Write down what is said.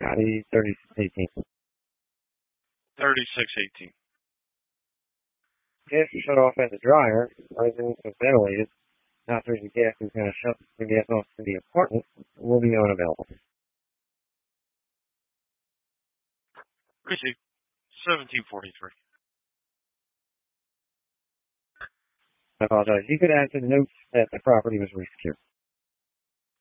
Scotty 3618. 3618. Gas is shut off at the dryer. Residents are ventilated. Not through the gas is going to shut the gas off to the apartment. Will be unavailable. Received. 1743. I apologize. You could add to the notes that the property was resecured.